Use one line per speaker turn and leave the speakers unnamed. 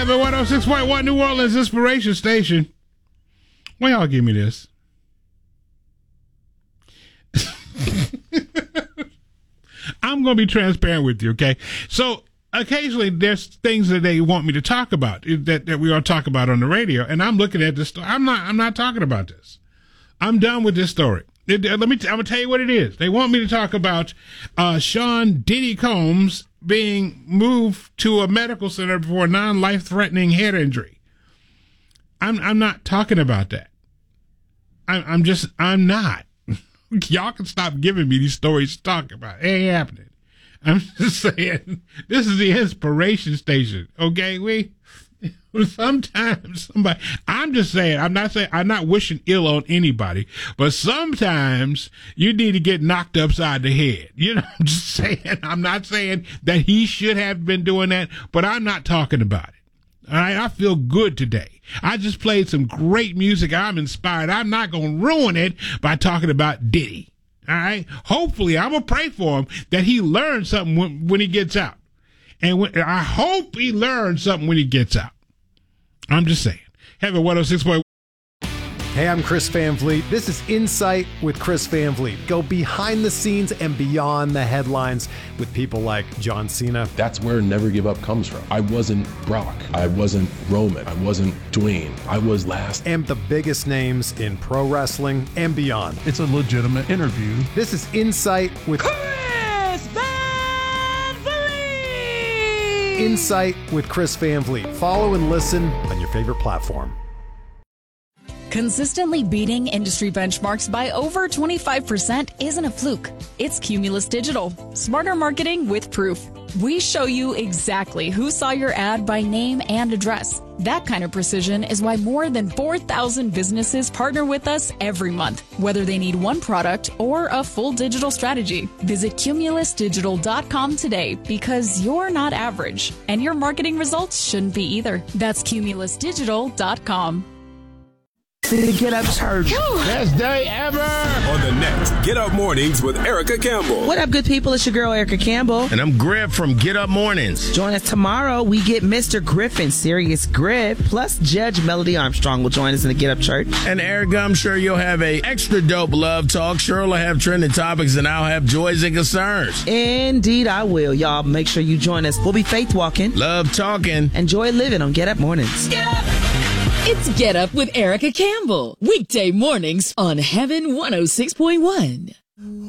Heaven 106.1 New Orleans Inspiration Station. Why y'all give me this? I'm going to be transparent with you, okay? So occasionally there's things that they want me to talk about that we all talk about on the radio, and I'm looking at this story. I'm not talking about this. I'm done with this story. I'm going to tell you what it is. They want me to talk about Sean Diddy Combs being moved to a medical center for a non-life-threatening head injury. I'm not talking about that. I'm not. Y'all can stop giving me these stories to talk about. It ain't happening. I'm just saying, this is the inspiration station, okay? Sometimes somebody, I'm just saying, I'm not wishing ill on anybody, but sometimes you need to get knocked upside the head. You know, I'm just saying, I'm not saying that he should have been doing that, but I'm not talking about it. All right, I feel good today. I just played some great music. I'm inspired. I'm not going to ruin it by talking about Diddy. All right, hopefully, I'm going to pray for him that he learns something when he gets out. And I hope he learns something when he gets out. I'm just saying. Heaven 106.1.
Hey, I'm Chris Van Vliet. This is Insight with Chris Van Vliet. Go behind the scenes and beyond the headlines with people like John Cena.
That's where Never Give Up comes from. I wasn't Brock. I wasn't Roman. I wasn't Dwayne. I was last.
And the biggest names in pro wrestling and beyond.
It's a legitimate interview.
This is Insight with
Chris Van Vliet.
Insight with Chris Van Vliet. Follow and listen on your favorite platform.
Consistently beating industry benchmarks by over 25% isn't a fluke. It's Cumulus Digital. Smarter marketing with proof. We show you exactly who saw your ad by name and address. That kind of precision is why more than 4,000 businesses partner with us every month, whether they need one product or a full digital strategy. Visit cumulusdigital.com today because you're not average, and your marketing results shouldn't be either. That's cumulusdigital.com.
The Get Up Church.
Best day ever.
On the next Get Up Mornings with Erica Campbell.
What up, good people? It's your girl, Erica Campbell.
And I'm Griff from Get Up Mornings.
Join us tomorrow. We get Mr. Griffin, Serious Griff, plus Judge Melody Armstrong will join us in the Get Up Church.
And Erica, I'm sure you'll have a extra dope love talk. Cheryl will have trending topics, and I'll have joys and concerns.
Indeed, I will. Y'all make sure you join us. We'll be faith walking,
love talking,
and joy living on Get Up Mornings.
Get up!
It's Get Up with Erica Campbell. Weekday mornings on Heaven 106.1.